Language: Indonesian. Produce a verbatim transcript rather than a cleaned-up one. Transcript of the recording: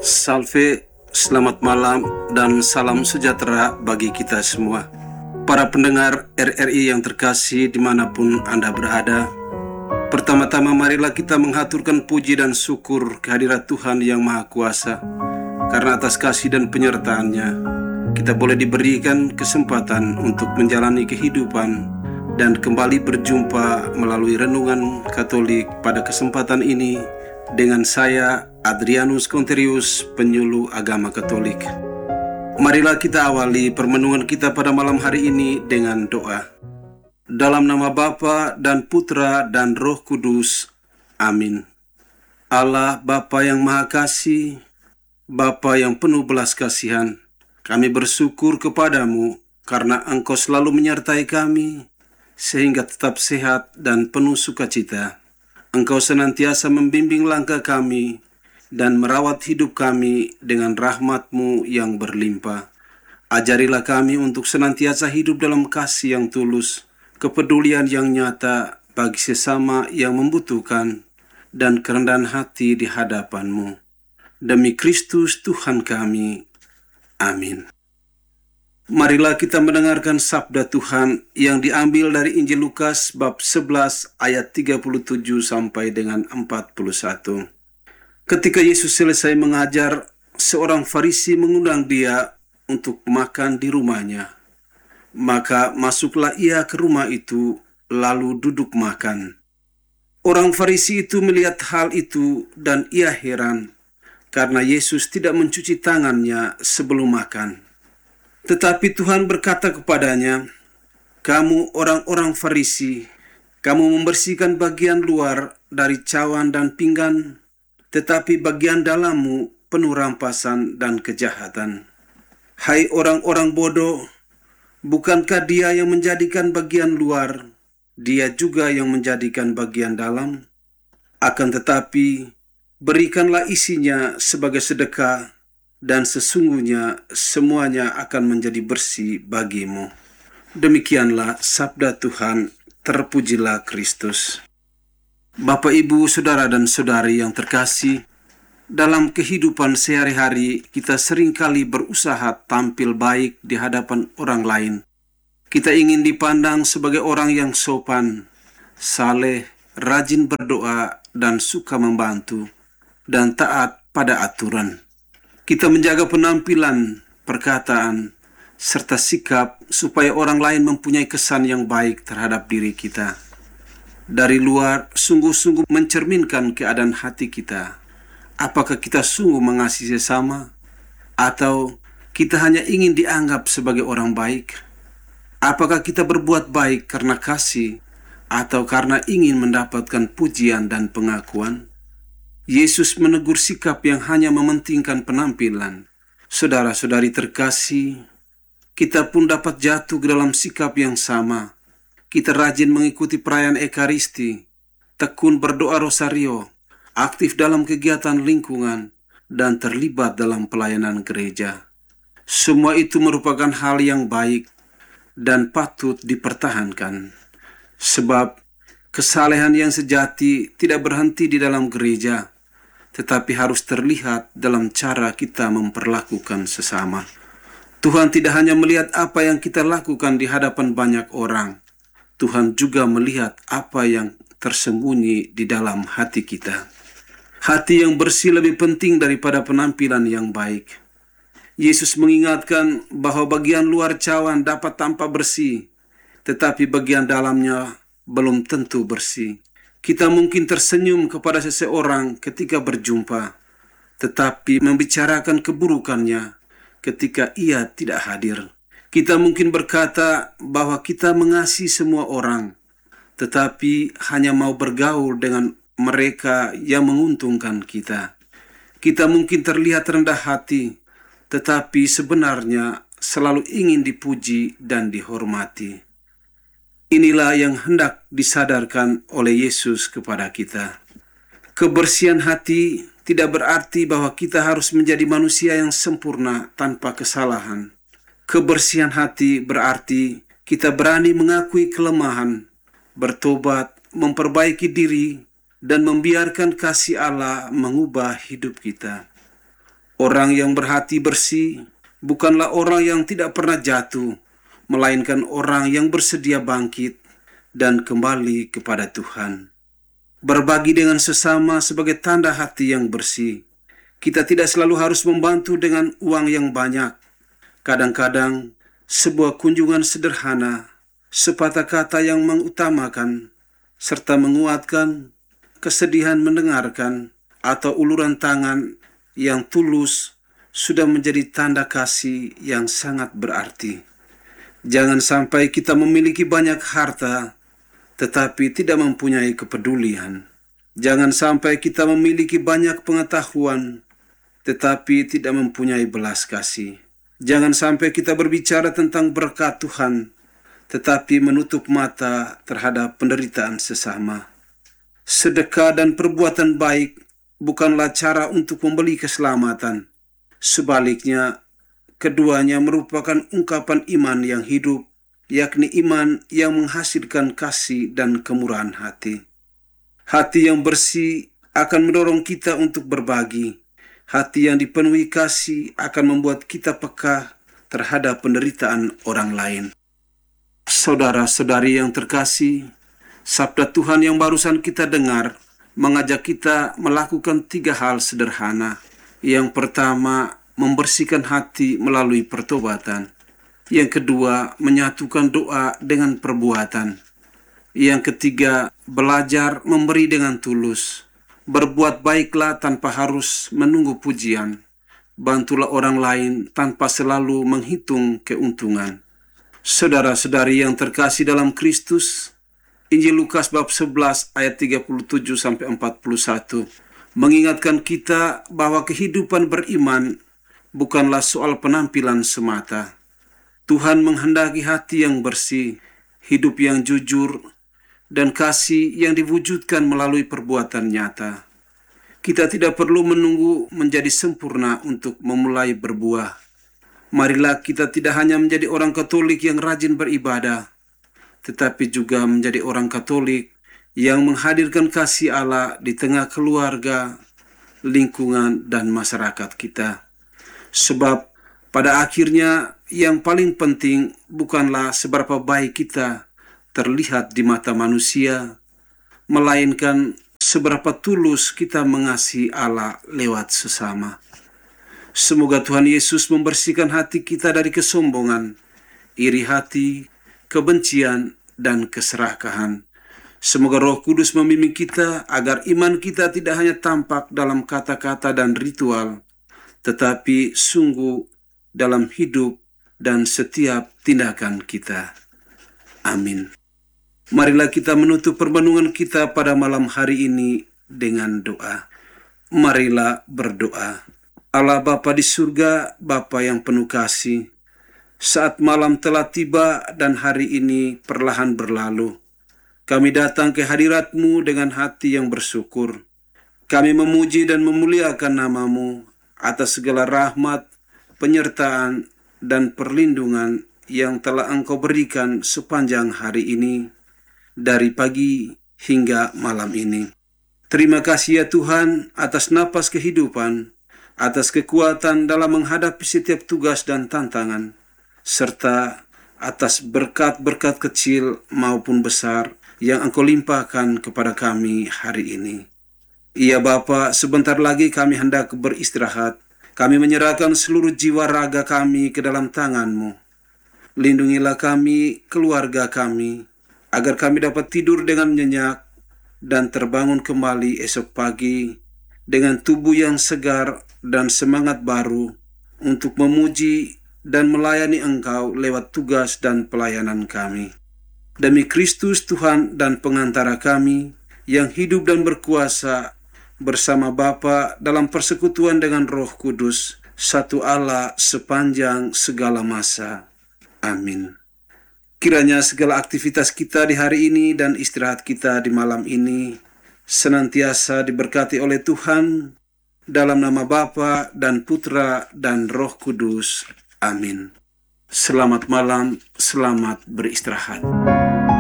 Salve, selamat malam dan salam sejahtera bagi kita semua. Para pendengar R R I yang terkasih dimanapun Anda berada, pertama-tama marilah kita menghaturkan puji dan syukur kehadirat Tuhan yang Maha Kuasa. Karena atas kasih dan penyertaan-Nya, kita boleh diberikan kesempatan untuk menjalani kehidupan dan kembali berjumpa melalui Renungan Katolik pada kesempatan ini dengan saya, Adrianus Konterius, penyuluh agama Katolik. Marilah kita awali permenungan kita pada malam hari ini dengan doa. Dalam nama Bapa dan Putra dan Roh Kudus. Amin. Allah Bapa yang Maha Kasih, Bapa yang penuh belas kasihan, kami bersyukur kepadamu karena Engkau selalu menyertai kami sehingga tetap sehat dan penuh sukacita. Engkau senantiasa membimbing langkah kami dan merawat hidup kami dengan rahmat-Mu yang berlimpah. Ajarilah kami untuk senantiasa hidup dalam kasih yang tulus, kepedulian yang nyata bagi sesama yang membutuhkan, dan kerendahan hati di hadapan-Mu. Demi Kristus Tuhan kami. Amin. Marilah kita mendengarkan sabda Tuhan yang diambil dari Injil Lukas bab sebelas ayat tiga puluh tujuh sampai dengan empat puluh satu. Ketika Yesus selesai mengajar, seorang Farisi mengundang Dia untuk makan di rumahnya. Maka masuklah ia ke rumah itu, lalu duduk makan. Orang Farisi itu melihat hal itu dan ia heran, karena Yesus tidak mencuci tangannya sebelum makan. Tetapi Tuhan berkata kepadanya, "Kamu orang-orang Farisi, kamu membersihkan bagian luar dari cawan dan pinggan, tetapi bagian dalammu penuh rampasan dan kejahatan. Hai orang-orang bodoh, bukankah Dia yang menjadikan bagian luar, Dia juga yang menjadikan bagian dalam? Akan tetapi, berikanlah isinya sebagai sedekah, dan sesungguhnya semuanya akan menjadi bersih bagimu." Demikianlah sabda Tuhan, terpujilah Kristus. Bapak, Ibu, Saudara dan Saudari yang terkasih, dalam kehidupan sehari-hari kita seringkali berusaha tampil baik di hadapan orang lain. Kita ingin dipandang sebagai orang yang sopan, saleh, rajin berdoa, dan suka membantu, dan taat pada aturan. Kita menjaga penampilan, perkataan, serta sikap supaya orang lain mempunyai kesan yang baik terhadap diri kita. Dari luar sungguh-sungguh mencerminkan keadaan hati kita. Apakah kita sungguh mengasihi sesama, atau kita hanya ingin dianggap sebagai orang baik? Apakah kita berbuat baik karena kasih, atau karena ingin mendapatkan pujian dan pengakuan? Yesus menegur sikap yang hanya mementingkan penampilan. Saudara-saudari terkasih, kita pun dapat jatuh ke dalam sikap yang sama. Kita rajin mengikuti perayaan Ekaristi, tekun berdoa rosario, aktif dalam kegiatan lingkungan, dan terlibat dalam pelayanan gereja. Semua itu merupakan hal yang baik dan patut dipertahankan. Sebab kesalehan yang sejati tidak berhenti di dalam gereja, tetapi harus terlihat dalam cara kita memperlakukan sesama. Tuhan tidak hanya melihat apa yang kita lakukan di hadapan banyak orang, Tuhan juga melihat apa yang tersembunyi di dalam hati kita. Hati yang bersih lebih penting daripada penampilan yang baik. Yesus mengingatkan bahwa bagian luar cawan dapat tampak bersih, tetapi bagian dalamnya belum tentu bersih. Kita mungkin tersenyum kepada seseorang ketika berjumpa, tetapi membicarakan keburukannya ketika ia tidak hadir. Kita mungkin berkata bahwa kita mengasihi semua orang, tetapi hanya mau bergaul dengan mereka yang menguntungkan kita. Kita mungkin terlihat rendah hati, tetapi sebenarnya selalu ingin dipuji dan dihormati. Inilah yang hendak disadarkan oleh Yesus kepada kita. Kebersihan hati tidak berarti bahwa kita harus menjadi manusia yang sempurna tanpa kesalahan. Kebersihan hati berarti kita berani mengakui kelemahan, bertobat, memperbaiki diri, dan membiarkan kasih Allah mengubah hidup kita. Orang yang berhati bersih bukanlah orang yang tidak pernah jatuh, melainkan orang yang bersedia bangkit dan kembali kepada Tuhan. Berbagi dengan sesama sebagai tanda hati yang bersih. Kita tidak selalu harus membantu dengan uang yang banyak. Kadang-kadang, sebuah kunjungan sederhana, sepatah kata yang mengutamakan, serta menguatkan, kesedihan mendengarkan, atau uluran tangan yang tulus sudah menjadi tanda kasih yang sangat berarti. Jangan sampai kita memiliki banyak harta, tetapi tidak mempunyai kepedulian. Jangan sampai kita memiliki banyak pengetahuan, tetapi tidak mempunyai belas kasih. Jangan sampai kita berbicara tentang berkat Tuhan, tetapi menutup mata terhadap penderitaan sesama. Sedekah dan perbuatan baik bukanlah cara untuk membeli keselamatan. Sebaliknya, keduanya merupakan ungkapan iman yang hidup, yakni iman yang menghasilkan kasih dan kemurahan hati. Hati yang bersih akan mendorong kita untuk berbagi. Hati yang dipenuhi kasih akan membuat kita peka terhadap penderitaan orang lain. Saudara-saudari yang terkasih, sabda Tuhan yang barusan kita dengar mengajak kita melakukan tiga hal sederhana. Yang pertama, membersihkan hati melalui pertobatan. Yang kedua, menyatukan doa dengan perbuatan. Yang ketiga, belajar memberi dengan tulus. Berbuat baiklah tanpa harus menunggu pujian. Bantulah orang lain tanpa selalu menghitung keuntungan. Saudara-saudari yang terkasih dalam Kristus, Injil Lukas bab sebelas ayat tiga puluh tujuh sampai empat puluh satu mengingatkan kita bahwa kehidupan beriman bukanlah soal penampilan semata. Tuhan menghendaki hati yang bersih, hidup yang jujur, dan kasih yang diwujudkan melalui perbuatan nyata. Kita tidak perlu menunggu menjadi sempurna untuk memulai berbuah. Marilah kita tidak hanya menjadi orang Katolik yang rajin beribadah, tetapi juga menjadi orang Katolik yang menghadirkan kasih Allah di tengah keluarga, lingkungan, dan masyarakat kita. Sebab pada akhirnya yang paling penting bukanlah seberapa baik kita terlihat di mata manusia, melainkan seberapa tulus kita mengasihi Allah lewat sesama. Semoga Tuhan Yesus membersihkan hati kita dari kesombongan, iri hati, kebencian, dan keserakahan. Semoga Roh Kudus membimbing kita agar iman kita tidak hanya tampak dalam kata-kata dan ritual, tetapi sungguh dalam hidup dan setiap tindakan kita. Amin. Marilah kita menutup permenungan kita pada malam hari ini dengan doa. Marilah berdoa. Allah Bapa di surga, Bapa yang penuh kasih, saat malam telah tiba dan hari ini perlahan berlalu, kami datang ke hadirat-Mu dengan hati yang bersyukur. Kami memuji dan memuliakan nama-Mu atas segala rahmat, penyertaan, dan perlindungan yang telah Engkau berikan sepanjang hari ini, dari pagi hingga malam ini. Terima kasih ya Tuhan atas napas kehidupan, atas kekuatan dalam menghadapi setiap tugas dan tantangan, serta atas berkat-berkat kecil maupun besar yang Engkau limpahkan kepada kami hari ini. Iya Bapa, sebentar lagi kami hendak beristirahat. Kami menyerahkan seluruh jiwa raga kami ke dalam tangan-Mu. Lindungilah kami, keluarga kami, agar kami dapat tidur dengan nyenyak dan terbangun kembali esok pagi dengan tubuh yang segar dan semangat baru untuk memuji dan melayani Engkau lewat tugas dan pelayanan kami. Demi Kristus Tuhan dan pengantara kami yang hidup dan berkuasa bersama Bapa dalam persekutuan dengan Roh Kudus, satu Allah sepanjang segala masa. Amin. Kiranya segala aktivitas kita di hari ini dan istirahat kita di malam ini senantiasa diberkati oleh Tuhan, dalam nama Bapa dan Putra dan Roh Kudus. Amin. Selamat malam, selamat beristirahat.